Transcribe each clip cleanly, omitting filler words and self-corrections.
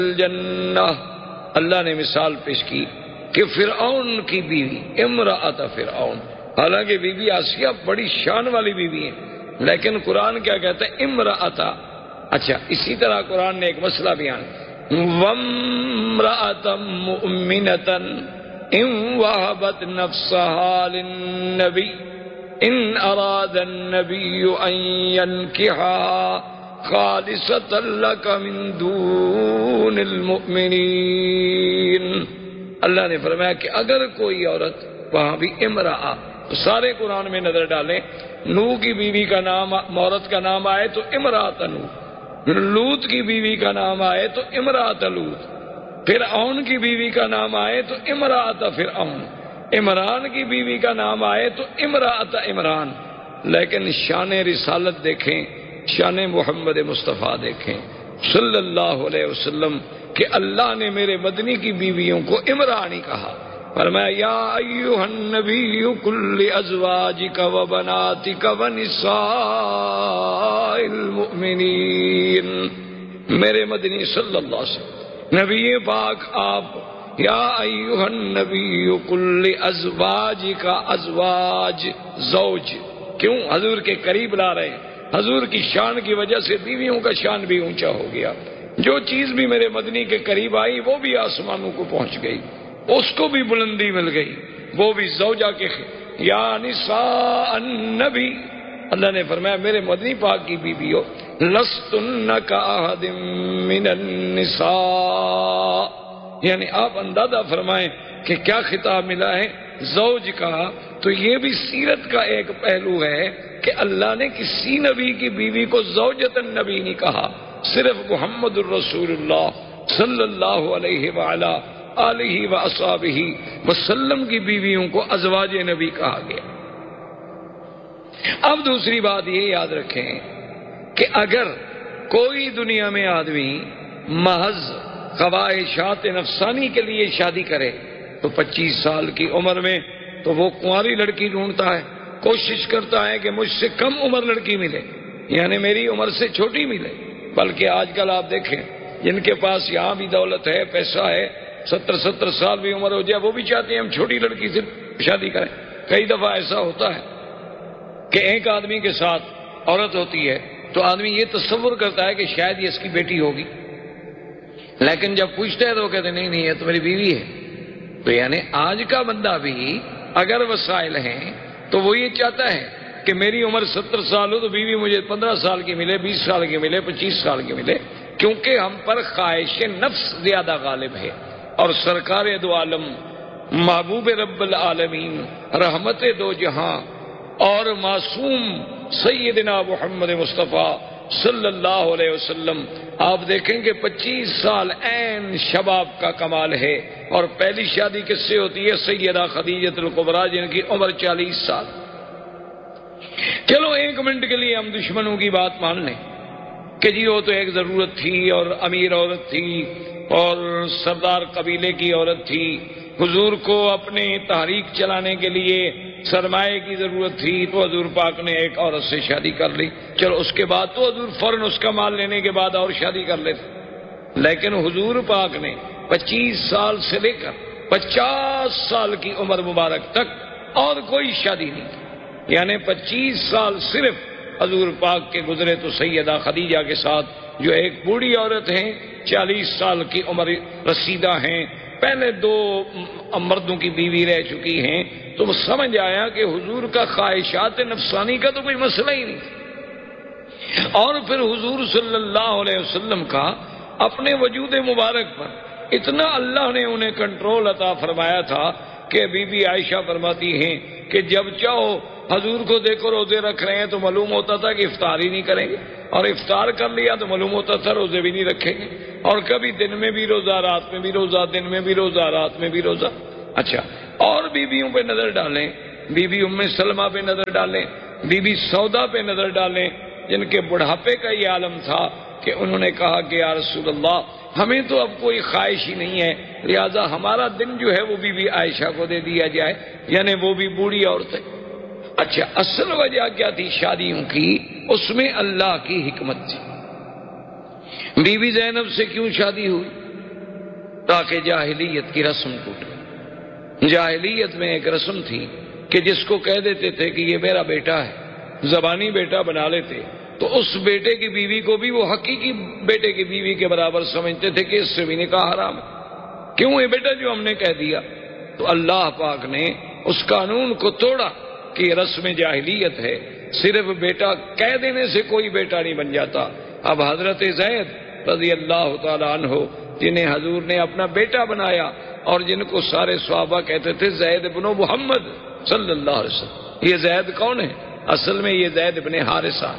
الجنہ، اللہ نے مثال پیش کی کہ فرعون کی بیوی امرأۃ فرعون، حالانکہ بی بی آسیہ بڑی شان والی بیوی ہے، لیکن قرآن کیا کہتا ہے؟ امرأۃ۔ اچھا، اسی طرح قرآن نے ایک مسئلہ بیان، وامرأۃ مؤمنۃ ان وهبت نفسها للنبی ان اراد النبی ان ينكحها خالصۃ لک من دون المؤمنین۔ اللہ نے فرمایا کہ اگر کوئی عورت، وہاں بھی امرأہ، تو سارے قرآن میں نظر ڈالیں، نوح کی بیوی کا نام، عورت کا نام آئے تو امرأۃ نوح، لوط کی بیوی کا نام آئے تو امرأۃ لوط، فرعون کی بیوی کا نام آئے تو امرأۃ فرعون، عمران کی بیوی کا نام آئے تو امرأۃ عمران، لیکن شان رسالت دیکھیں، شان محمد مصطفیٰ دیکھیں صلی اللہ علیہ وسلم کہ اللہ نے میرے مدنی کی بیویوں کو عمرانی کہا، فرمایا یا ایھا النبی قل لازواجک وبناتک ونساء المؤمنین، میرے مدنی صلی اللہ علیہ وسلم نبی پاک آپ، یا ایھا النبی قل لازواجک، ازواج زوج، کیوں حضور کے قریب لا رہے ہیں؟ حضور کی شان کی وجہ سے بیویوں کا شان بھی اونچا ہو گیا، جو چیز بھی میرے مدنی کے قریب آئی وہ بھی آسمانوں کو پہنچ گئی، اس کو بھی بلندی مل گئی، وہ بھی زوجہ کے یا نساء النبی، اللہ نے فرمایا میرے مدنی پاک کی بیویوں لستن کاحد من النساء، یعنی آپ اندازہ فرمائیں کہ کیا خطاب ملا ہے زوج کا، تو یہ بھی سیرت کا ایک پہلو ہے کہ اللہ نے کسی نبی کی بیوی کو زوجۃ النبی نہیں کہا، صرف محمد الرسول اللہ صلی اللہ علیہ وعلا آلہ واصحابہ وسلم کی بیویوں کو ازواج نبی کہا گیا۔ اب دوسری بات یہ یاد رکھیں کہ اگر کوئی دنیا میں آدمی محض خواہشات نفسانی کے لیے شادی کرے تو 25 سال کی عمر میں تو وہ کنواری لڑکی ڈھونڈتا ہے، کوشش کرتا ہے کہ مجھ سے کم عمر لڑکی ملے، یعنی میری عمر سے چھوٹی ملے، بلکہ آج کل آپ دیکھیں جن کے پاس یہاں بھی دولت ہے، پیسہ ہے، 70 سال بھی عمر ہو جائے وہ بھی چاہتے ہیں ہم چھوٹی لڑکی سے شادی کریں۔ کئی دفعہ ایسا ہوتا ہے کہ ایک آدمی کے ساتھ عورت ہوتی ہے تو آدمی یہ تصور کرتا ہے کہ شاید یہ اس کی بیٹی ہوگی، لیکن جب پوچھتا ہے تو وہ کہتے ہیں نہیں نہیں یہ تو میری بیوی ہے۔ تو یعنی آج کا بندہ بھی اگر وسائل ہیں تو وہ یہ چاہتا ہے کہ میری عمر 70 سال ہو تو بیوی مجھے 15 سال کی ملے، 20 سال کی ملے، 25 سال کی ملے، کیونکہ ہم پر خواہش نفس زیادہ غالب ہے۔ اور سرکار دو عالم، محبوب رب العالمین، رحمت دو جہاں اور معصوم سیدنا محمد مصطفیٰ صلی اللہ علیہ وسلم، آپ دیکھیں کہ 25 سال عین شباب کا کمال ہے، اور پہلی شادی کس سے ہوتی ہے؟ سیدہ خدیجہ الکبریٰ جن کی عمر 40 سال۔ چلو ایک منٹ کے لیے ہم دشمنوں کی بات مان لیں کہ جی وہ تو ایک ضرورت تھی اور امیر عورت تھی اور سردار قبیلے کی عورت تھی، حضور کو اپنے تحریک چلانے کے لیے سرمایہ کی ضرورت تھی تو حضور پاک نے ایک عورت سے شادی کر لی، چلو اس کے بعد تو حضور فوراً اس کا مال لینے کے بعد اور شادی کر لیتے، لیکن حضور پاک نے 25 سال سے لے کر 50 سال کی عمر مبارک تک اور کوئی شادی نہیں کی، یعنی 25 سال صرف حضور پاک کے گزرے تو سیدہ خدیجہ کے ساتھ جو ایک بوڑھی عورت ہیں، 40 سال کی عمر رسیدہ ہیں، پہلے 2 مردوں کی بیوی رہ چکی ہیں، تو سمجھ آیا کہ حضور کا خواہشات نفسانی کا تو کوئی مسئلہ ہی نہیں۔ اور پھر حضور صلی اللہ علیہ وسلم کا اپنے وجود مبارک پر اتنا اللہ نے انہیں کنٹرول عطا فرمایا تھا کہ بی بی عائشہ فرماتی ہیں کہ جب چاہو حضور کو دیکھو روزے رکھ رہے ہیں تو معلوم ہوتا تھا کہ افطار ہی نہیں کریں گے، اور افطار کر لیا تو معلوم ہوتا تھا روزے بھی نہیں رکھیں گے، اور کبھی دن میں بھی روزہ، رات میں بھی روزہ، دن میں بھی روزہ، رات میں بھی روزہ۔ اچھا، اور بیویوں پہ نظر ڈالیں، بی بی ام سلمہ پہ نظر ڈالیں، بی بی سودا پہ نظر ڈالیں، جن کے بڑھاپے کا یہ عالم تھا کہ انہوں نے کہا کہ یا رسول اللہ ہمیں تو اب کوئی خواہش ہی نہیں ہے، لہذا ہمارا دن جو ہے وہ بی بی عائشہ کو دے دیا جائے، یعنی وہ بھی بوڑھی عورت ہے۔ اچھا، اصل وجہ کیا تھی شادیوں کی؟ اس میں اللہ کی حکمت تھی۔ بی بی زینب سے کیوں شادی ہوئی؟ تاکہ جاہلیت کی رسم ٹوٹے۔ جاہلیت میں ایک رسم تھی کہ جس کو کہہ دیتے تھے کہ یہ میرا بیٹا ہے، زبانی بیٹا بنا لیتے، تو اس بیٹے کی بیوی کو بھی وہ حقیقی بیٹے کی بیوی کے برابر سمجھتے تھے کہ اس سے بھی نکاح حرام ہے۔ کیوں؟ یہ بیٹا جو ہم نے کہہ دیا۔ تو اللہ پاک نے اس قانون کو توڑا کہ یہ رسم جاہلیت ہے، صرف بیٹا کہہ دینے سے کوئی بیٹا نہیں بن جاتا۔ اب حضرت زید رضی اللہ تعالی عنہ جنہیں حضور نے اپنا بیٹا بنایا اور جن کو سارے صحابہ کہتے تھے زید بن محمد صلی اللہ علیہ وسلم، یہ زید کون ہے؟ اصل میں یہ زید بن حارثہ۔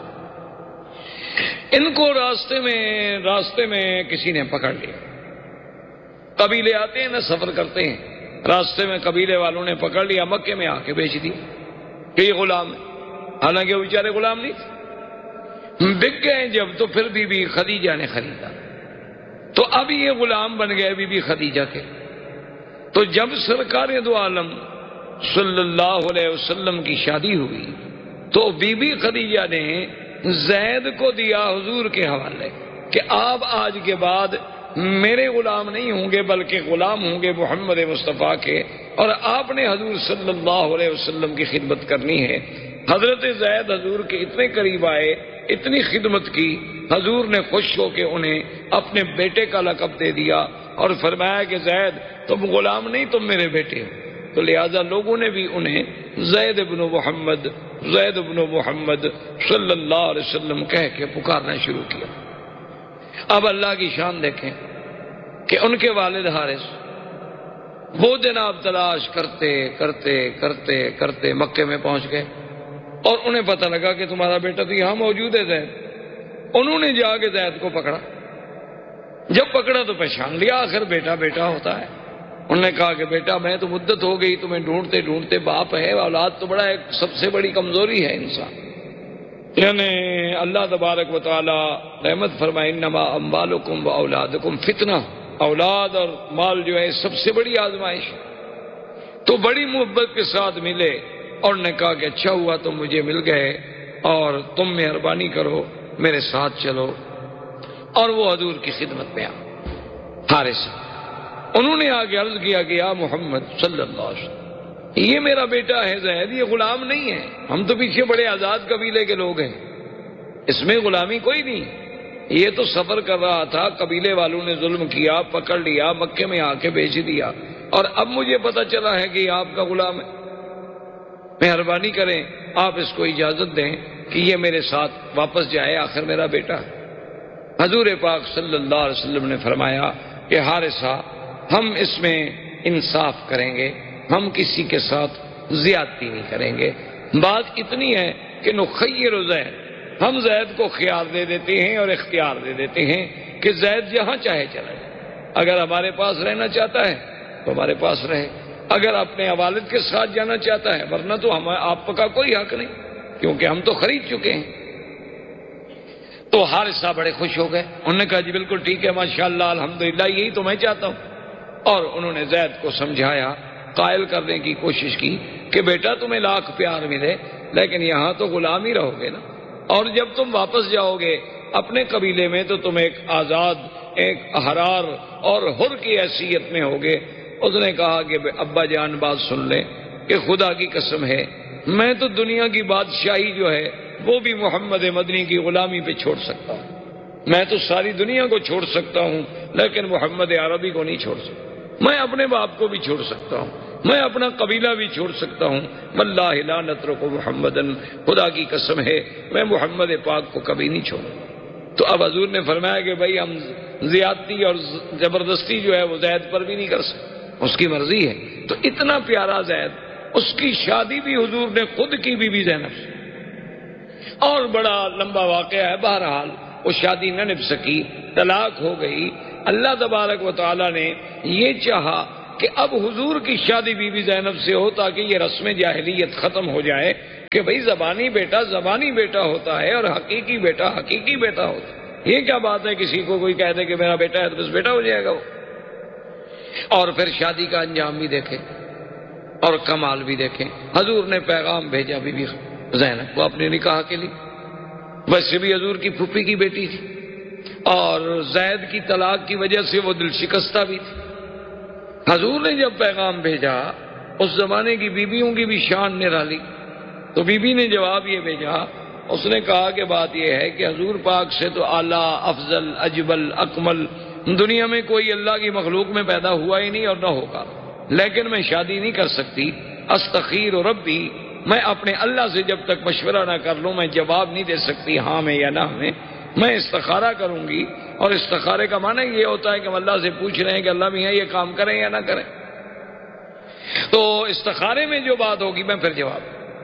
ان کو راستے میں کسی نے پکڑ لیا۔ قبیلے آتے ہیں نا، سفر کرتے ہیں، راستے میں قبیلے والوں نے پکڑ لیا، مکے میں آ کے بیچ دیا کہ یہ غلام ہے، حالانکہ وہ بیچارے غلام نہیں تھے۔ بک گئے جب تو پھر بی بی خدیجہ نے خریدا، تو اب یہ غلام بن گئے بی بی خدیجہ کے۔ تو جب سرکار دو عالم صلی اللہ علیہ وسلم کی شادی ہوئی تو بی بی خدیجہ نے زید کو دیا حضور کے حوالے کہ آپ آج کے بعد میرے غلام نہیں ہوں گے بلکہ غلام ہوں گے محمد مصطفیٰ کے، اور آپ نے حضور صلی اللہ علیہ وسلم کی خدمت کرنی ہے۔ حضرت زید حضور کے اتنے قریب آئے، اتنی خدمت کی، حضور نے خوش ہو کے انہیں اپنے بیٹے کا لقب دے دیا اور فرمایا کہ زید تم غلام نہیں، تم میرے بیٹے ہو۔ تو لہذا لوگوں نے بھی انہیں زید بن محمد صلی اللہ علیہ وسلم کہہ کے پکارنا شروع کیا۔ اب اللہ کی شان دیکھیں کہ ان کے والد حارث وہ جناب تلاش کرتے کرتے کرتے کرتے مکے میں پہنچ گئے اور انہیں پتہ لگا کہ تمہارا بیٹا تو یہاں موجود ہے زید۔ انہوں نے جا کے زید کو پکڑا، جب پکڑا تو پہچان لیا، آخر بیٹا بیٹا ہوتا ہے۔ انہوں نے کہا کہ بیٹا میں تو مدت ہو گئی تمہیں ڈھونڈتے ڈھونڈتے، باپ ہے، اولاد تو بڑا ایک سب سے بڑی کمزوری ہے انسان، یعنی اللہ تبارک و تعالی رحمت فرمائے انما اموالکم و اولادکم فتنہ، اولاد اور مال جو ہے سب سے بڑی آزمائش۔ تو بڑی محبت کے ساتھ ملے اور نے کہا کہ اچھا ہوا تم مجھے مل گئے اور تم مہربانی کرو میرے ساتھ چلو، اور وہ حضور کی خدمت میں حارث انہوں نے آگے عرض کیا کہ یا محمد صلی اللہ علیہ وسلم یہ میرا بیٹا ہے زید، یہ غلام نہیں ہے، ہم تو پیچھے بڑے آزاد قبیلے کے لوگ ہیں، اس میں غلامی کوئی نہیں، یہ تو سفر کر رہا تھا، قبیلے والوں نے ظلم کیا، پکڑ لیا، مکے میں آ کے بیچ دیا، اور اب مجھے پتا چلا ہے کہ یہ آپ کا غلام ہے، مہربانی کریں آپ اس کو اجازت دیں کہ یہ میرے ساتھ واپس جائے، آخر میرا بیٹا ہے۔ حضور پاک صلی اللہ علیہ وسلم نے فرمایا کہ حارثہ ہم اس میں انصاف کریں گے، ہم کسی کے ساتھ زیادتی نہیں کریں گے، بات اتنی ہے کہ نخیر زید، ہم زید کو خیار دے دیتے ہیں اور اختیار دے دیتے ہیں کہ زید جہاں چاہے چلا جائے، اگر ہمارے پاس رہنا چاہتا ہے تو ہمارے پاس رہے، اگر اپنے والد کے ساتھ جانا چاہتا ہے، ورنہ تو آپ کا کوئی حق نہیں کیونکہ ہم تو خرید چکے ہیں۔ تو حارثہ بڑے خوش ہو گئے، انہوں نے کہا جی بالکل ٹھیک ہے، ماشاءاللہ الحمدللہ یہی تو میں چاہتا ہوں، اور انہوں نے زید کو سمجھایا، قائل کرنے کی کوشش کی کہ بیٹا تمہیں لاکھ پیار ملے لیکن یہاں تو غلام ہی رہو گے نا، اور جب تم واپس جاؤ گے اپنے قبیلے میں تو تم ایک آزاد، ایک احرار اور حر کی حیثیت میں ہوگے۔ اس نے کہا کہ ابا جان بات سن لیں کہ خدا کی قسم ہے میں تو دنیا کی بادشاہی جو ہے وہ بھی محمد مدنی کی غلامی پہ چھوڑ سکتا ہوں، میں تو ساری دنیا کو چھوڑ سکتا ہوں لیکن محمد عربی کو نہیں چھوڑ سکتا، میں اپنے باپ کو بھی چھوڑ سکتا ہوں، میں اپنا قبیلہ بھی چھوڑ سکتا ہوں، واللہ لا نترک محمدن، خدا کی قسم ہے میں محمد پاک کو کبھی نہیں چھوڑوں۔ تو اب حضور نے فرمایا کہ بھائی ہم زیادتی اور زبردستی جو ہے وہ زید پر بھی نہیں کر سکتے، اس کی مرضی ہے۔ تو اتنا پیارا زید، اس کی شادی بھی حضور نے خود کی بی زینب سے، اور بڑا لمبا واقعہ ہے، بہرحال وہ شادی نہ نبھ سکی، طلاق ہو گئی۔ اللہ تبارک و تعالی نے یہ چاہا کہ اب حضور کی شادی بی زینب سے ہو تاکہ یہ رسم جاہلیت ختم ہو جائے کہ بھئی زبانی بیٹا ہوتا ہے اور حقیقی بیٹا ہوتا ہے۔ یہ کیا بات ہے کسی کو کوئی کہہ دے کہ میرا بیٹا ہے تو بس بیٹا ہو جائے گا وہ۔ اور پھر شادی کا انجام بھی دیکھیں اور کمال بھی دیکھیں۔ حضور نے پیغام بھیجا بی زینب کو اپنے نکاح کے لیے، ویسے بھی حضور کی پھوپھی کی بیٹی تھی، اور زید کی طلاق کی وجہ سے وہ دل شکستہ بھی تھی۔ حضور نے جب پیغام بھیجا، اس زمانے کی بیویوں کی بھی شان نرالی، تو بی بی نے جواب یہ بھیجا، اس نے کہا کہ بات یہ ہے کہ حضور پاک سے تو اعلیٰ، افضل، اجمل، اکمل دنیا میں کوئی اللہ کی مخلوق میں پیدا ہوا ہی نہیں اور نہ ہوگا، لیکن میں شادی نہیں کر سکتی، استخیر ربی، میں اپنے اللہ سے جب تک مشورہ نہ کر لوں میں جواب نہیں دے سکتی ہاں میں یا نہ میں استخارہ کروں گی، اور استخارے کا معنی یہ ہوتا ہے کہ ہم اللہ سے پوچھ رہے ہیں کہ اللہ میاں یہ کام کریں یا نہ کریں، تو استخارے میں جو بات ہوگی میں پھر جواب۔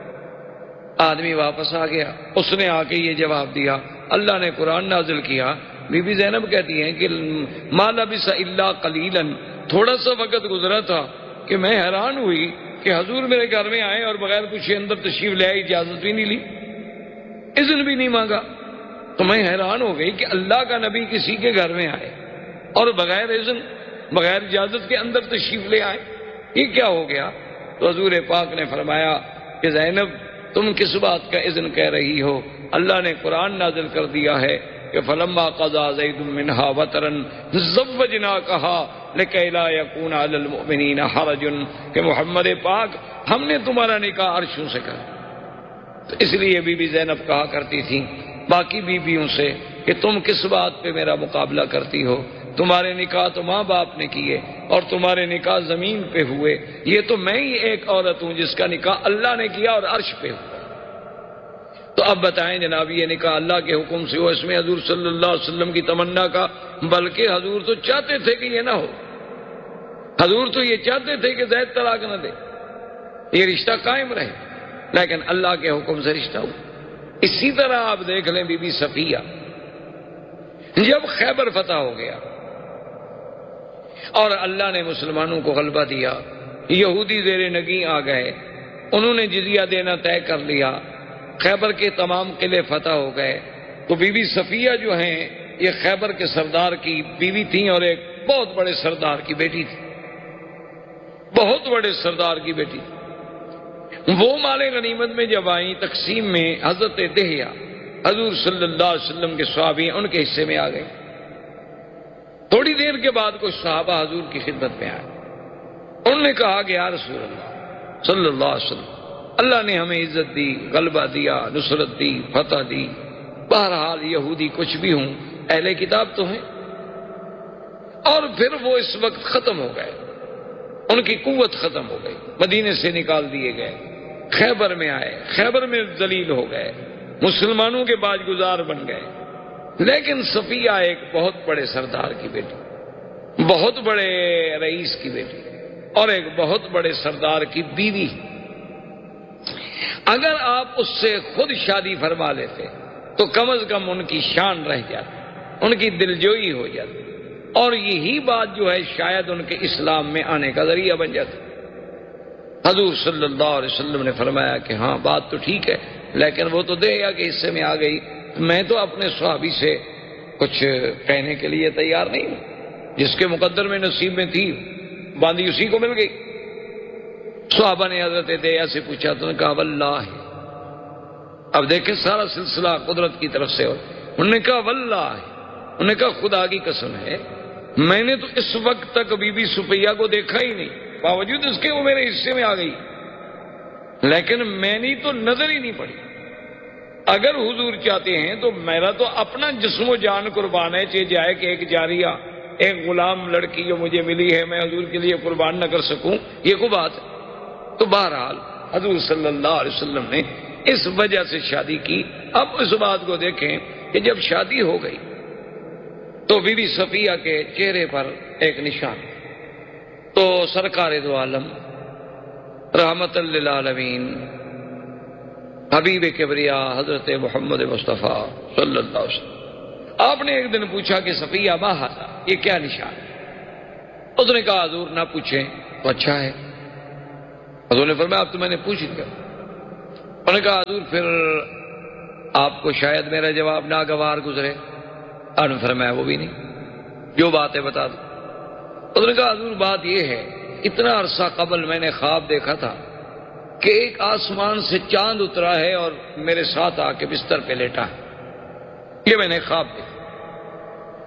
آدمی واپس آ گیا، اس نے آ کے یہ جواب دیا، اللہ نے قرآن نازل کیا۔ بی بی زینب کہتی ہیں کہ ما لبث الا قلیلا، تھوڑا سا وقت گزرا تھا کہ میں حیران ہوئی کہ حضور میرے گھر میں آئے اور بغیر پوچھے اندر تشریف لے آئے، اجازت بھی نہیں لی، اذن بھی نہیں مانگا، تو میں حیران ہو گئی کہ اللہ کا نبی کسی کے گھر میں آئے اور بغیر اذن، بغیر اجازت کے اندر تشریف لے آئے، یہ کیا ہو گیا؟ تو حضور پاک نے فرمایا کہ زینب تم کس بات کا اذن کہہ رہی ہو؟ اللہ نے قرآن نازل کر دیا ہے کہ فلما قضى زید منها وطرا زوجناکہا لکی لا یکون علی المؤمنین حرج، کہ محمد پاک ہم نے تمہارا نکاح عرشوں سے کرا۔ تو اس لیے بی بی زینب کہا کرتی تھی باقی بیویوں سے کہ تم کس بات پہ میرا مقابلہ کرتی ہو؟ تمہارے نکاح تو ماں باپ نے کیے اور تمہارے نکاح زمین پہ ہوئے، یہ تو میں ہی ایک عورت ہوں جس کا نکاح اللہ نے کیا اور عرش پہ ہوا۔ تو اب بتائیں جناب، یہ نکاح اللہ کے حکم سے ہو، اس میں حضور صلی اللہ علیہ وسلم کی تمنا کا، بلکہ حضور تو چاہتے تھے کہ یہ نہ ہو، حضور تو یہ چاہتے تھے کہ زید طلاق نہ دے، یہ رشتہ قائم رہے، لیکن اللہ کے حکم سے رشتہ ہو۔ اسی طرح آپ دیکھ لیں بی بی صفیہ، جب خیبر فتح ہو گیا اور اللہ نے مسلمانوں کو غلبہ دیا، یہودی زیر نگیں آ گئے، انہوں نے جزیہ دینا طے کر لیا، خیبر کے تمام قلعے فتح ہو گئے، تو بی بی صفیہ جو ہیں یہ خیبر کے سردار کی بیوی تھیں اور ایک بہت بڑے سردار کی بیٹی تھی، بہت بڑے سردار کی بیٹی تھی۔ وہ مال غنیمت میں جب آئیں تقسیم میں، حضرت دہیہ حضور صلی اللہ علیہ وسلم کے صحابی ان کے حصے میں آ گئے۔ تھوڑی دیر کے بعد کچھ صحابہ حضور کی خدمت میں آئے، انہوں نے کہا کہ یا رسول اللہ صلی اللہ علیہ وسلم، اللہ نے ہمیں عزت دی، غلبہ دیا، نصرت دی، فتح دی، بہرحال یہودی کچھ بھی ہوں اہل کتاب تو ہیں، اور پھر وہ اس وقت ختم ہو گئے، ان کی قوت ختم ہو گئی، مدینے سے نکال دیے گئے، خیبر میں آئے، خیبر میں ذلیل ہو گئے، مسلمانوں کے باج گزار بن گئے، لیکن صفیہ ایک بہت بڑے سردار کی بیٹی، بہت بڑے رئیس کی بیٹی اور ایک بہت بڑے سردار کی بیوی، اگر آپ اس سے خود شادی فرما لیتے تو کم از کم ان کی شان رہ جاتی، ان کی دلجوئی ہو جاتی، اور یہی بات جو ہے شاید ان کے اسلام میں آنے کا ذریعہ بن جاتی۔ حضور صلی اللہ علیہ وسلم نے فرمایا کہ ہاں بات تو ٹھیک ہے، لیکن وہ تو دے یا کہ حصے میں آ گئی، میں تو اپنے صحابی سے کچھ کہنے کے لیے تیار نہیں ہوں، جس کے مقدر میں نصیب میں تھی باندھی اسی کو مل گئی۔ صحابہ نے حضرت دیا سے پوچھا تو نے کہا واللہ، اب دیکھیں سارا سلسلہ قدرت کی طرف سے ہو، انہوں نے کہا واللہ، انہوں نے کہا خدا کی قسم ہے میں نے تو اس وقت تک بی بی صفیہ کو دیکھا ہی نہیں، باوجود اس کے وہ میرے حصے میں آ گئی، لیکن میں نے تو نظر ہی نہیں پڑی۔ اگر حضور چاہتے ہیں تو میرا تو اپنا جسم و جان قربان ہے، چاہے جائے کہ ایک جاریہ، ایک غلام لڑکی جو مجھے ملی ہے میں حضور کے لیے قربان نہ کر سکوں، یہ کوئی بات ہے؟ تو بہرحال حضور صلی اللہ علیہ وسلم نے اس وجہ سے شادی کی۔ اب اس بات کو دیکھیں کہ جب شادی ہو گئی تو بی بی صفیہ کے چہرے پر ایک نشان، تو سرکار دو عالم رحمت للعالمین حبیب کبریا حضرت محمد مصطفیٰ صلی اللہ علیہ وسلم، آپ نے ایک دن پوچھا کہ صفیہ ما ھذا، یہ کیا نشان ہے؟ اس نے کہا حضور نہ پوچھیں تو اچھا ہے۔ حضور نے فرمایا اب تو میں نے پوچھ لیا۔ انہوں نے کہا حضور پھر آپ کو شاید میرا جواب ناگوار گزرے، آپ نے فرمایا وہ بھی نہیں، جو بات ہے بتا دو۔ انہوں نے کہا حضور بات یہ ہے اتنا عرصہ قبل میں نے خواب دیکھا تھا کہ ایک آسمان سے چاند اترا ہے اور میرے ساتھ آ کے بستر پہ لیٹا ہے، یہ میں نے خواب دیکھا۔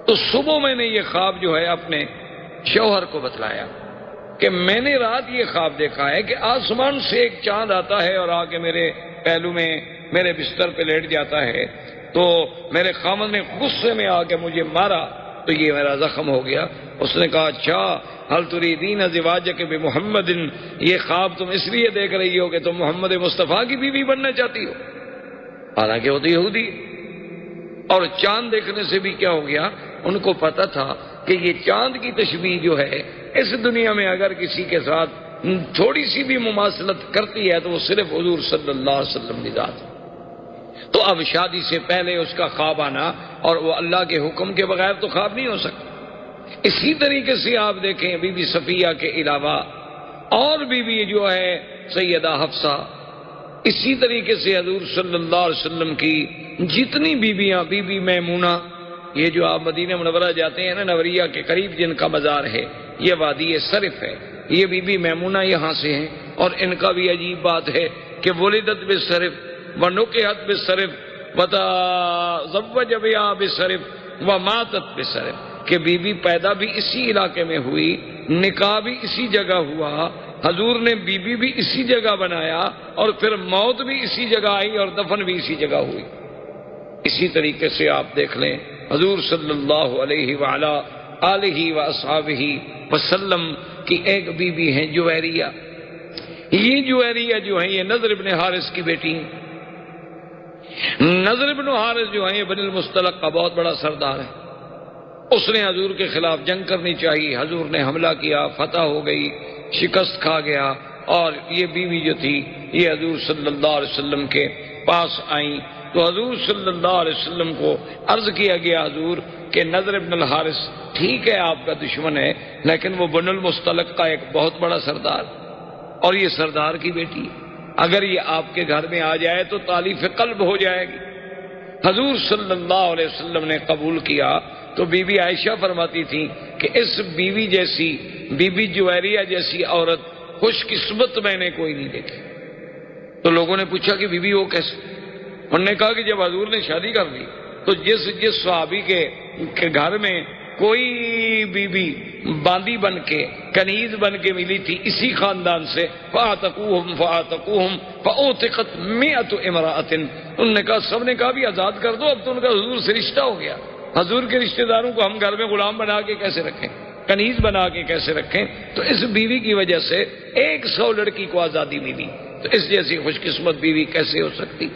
تو صبح میں نے یہ خواب جو ہے اپنے شوہر کو بتلایا کہ میں نے رات یہ خواب دیکھا ہے کہ آسمان سے ایک چاند آتا ہے اور آ کے میرے پہلو میں میرے بستر پہ لیٹ جاتا ہے، تو میرے خامد نے غصے میں آ کے مجھے مارا تو یہ میرا زخم ہو گیا۔ اس نے کہا اچھا حل تریدین ازواجک بمحمد، یہ خواب تم اس لیے دیکھ رہی ہو کہ تم محمد مصطفیٰ کی بیوی بننا چاہتی ہو، حالانکہ وہ تو یہودی۔ اور چاند دیکھنے سے بھی کیا ہو گیا، ان کو پتا تھا کہ یہ چاند کی تشبیہ جو ہے اس دنیا میں اگر کسی کے ساتھ تھوڑی سی بھی مماثلت کرتی ہے تو وہ صرف حضور صلی اللہ علیہ وسلم کی ذات ہے۔ تو اب شادی سے پہلے اس کا خواب آنا اور وہ اللہ کے حکم کے بغیر تو خواب نہیں ہو سکتا۔ اسی طریقے سے آپ دیکھیں بی بی صفیہ کے علاوہ اور بیوی جو ہے سیدہ حفصہ، اسی طریقے سے حضور صلی اللہ علیہ وسلم کی جتنی بیویاں، بی بی میمونہ، یہ جو آپ مدینہ منورہ جاتے ہیں نا، نوریہ کے قریب جن کا مزار ہے، یہ وادی صرف ہے، یہ بی بی میمونہ یہاں سے ہیں، اور ان کا بھی عجیب بات ہے کہ ولدت بالصرف ونکحت بالصرف وتزوج بها بالصرف وماتت بالصرف، کہ بی بی پیدا بھی اسی علاقے میں ہوئی، نکاح بھی اسی جگہ ہوا، حضور نے بی بی بھی اسی جگہ بنایا، اور پھر موت بھی اسی جگہ آئی اور دفن بھی اسی جگہ ہوئی۔ اسی طریقے سے آپ دیکھ لیں حضور صلی اللہ علیہ وعلا آلہ واصحابہ وسلم کی ایک بی بی ہیں جویریہ۔ یہ جویریہ جو ہیں یہ نضر ابن حارث کی بیٹی ہیں۔ نضر ابن حارث جو ہیں یہ بنی المصطلق کا بہت بڑا سردار ہے، اس نے حضور کے خلاف جنگ کرنی چاہیے، حضور نے حملہ کیا، فتح ہو گئی، شکست کھا گیا، اور یہ بیوی جو تھی یہ حضور صلی اللہ علیہ وسلم کے پاس آئیں تو حضور صلی اللہ علیہ وسلم کو عرض کیا گیا حضور کہ نضر ابن الحارث ٹھیک ہے آپ کا دشمن ہے، لیکن وہ بن المصطلق کا ایک بہت بڑا سردار، اور یہ سردار کی بیٹی ہے، اگر یہ آپ کے گھر میں آ جائے تو تالیف قلب ہو جائے گی۔ حضور صلی اللہ علیہ وسلم نے قبول کیا تو بی بی عائشہ فرماتی تھی کہ اس بیوی جیسی، بی بی جویریہ جیسی عورت خوش قسمت میں نے کوئی نہیں دیکھی۔ تو لوگوں نے پوچھا کہ بی بی وہ کیسے؟ انہوں نے کہا کہ جب حضور نے شادی کر لی تو جس صحابی کے گھر میں کوئی بی بی باندی بن کے، کنیز بن کے ملی تھی اسی خاندان سے، فَآتَقُوهُمْ فَأُوتِقَتْ مِئَةُ امْرَأَةٍ، انہوں نے کہا، سب نے کہا بھی آزاد کر دو، اب تو ان کا حضور سے رشتہ ہو گیا، حضور کے رشتہ داروں کو ہم گھر میں غلام بنا کے کیسے رکھیں، کنیز بنا کے کیسے رکھیں؟ تو اس بیوی کی وجہ سے 100 لڑکی کو آزادی ملی، تو اس جیسی خوش قسمت بیوی کیسے ہو سکتی؟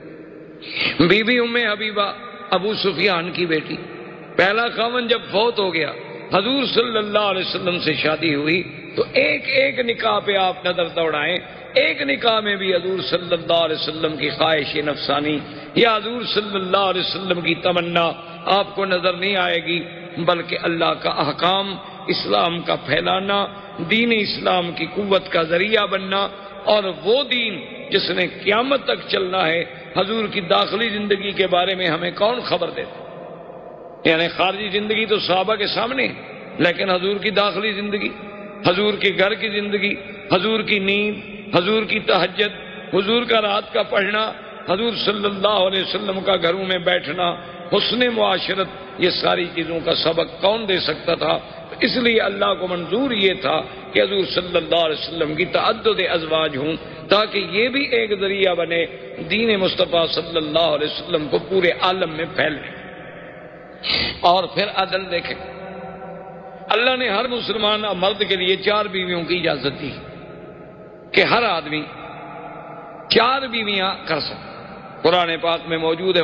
بی بی ام حبیبہ ابو سفیان کی بیٹی، پہلا خاوند جب فوت ہو گیا، حضور صلی اللہ علیہ وسلم سے شادی ہوئی تو ایک نکاح پہ آپ نظر دوڑائیں، ایک نکاح میں بھی حضور صلی اللہ علیہ وسلم کی خواہش نفسانی یا حضور صلی اللہ علیہ وسلم کی تمنا آپ کو نظر نہیں آئے گی، بلکہ اللہ کا احکام، اسلام کا پھیلانا، دین اسلام کی قوت کا ذریعہ بننا، اور وہ دین جس نے قیامت تک چلنا ہے۔ حضور کی داخلی زندگی کے بارے میں ہمیں کون خبر دیتا؟ یعنی خارجی زندگی تو صحابہ کے سامنے، لیکن حضور کی داخلی زندگی، حضور کے گھر کی زندگی، حضور کی نیند، حضور کی تہجد، حضور کا رات کا پڑھنا، حضور صلی اللہ علیہ وسلم کا گھروں میں بیٹھنا، حسن معاشرت، یہ ساری چیزوں کا سبق کون دے سکتا تھا؟ اس لیے اللہ کو منظور یہ تھا کہ حضور صلی اللہ علیہ وسلم کی تعدد ازواج ہوں، تاکہ یہ بھی ایک ذریعہ بنے دین مصطفیٰ صلی اللہ علیہ وسلم کو پورے عالم میں پھیلنے۔ اور پھر عدل دیکھیں، اللہ نے ہر مسلمان مرد کے لیے 4 بیویوں کی اجازت دی کہ ہر آدمی 4 بیویاں کر سکے۔ قرآن پاک میں موجود ہے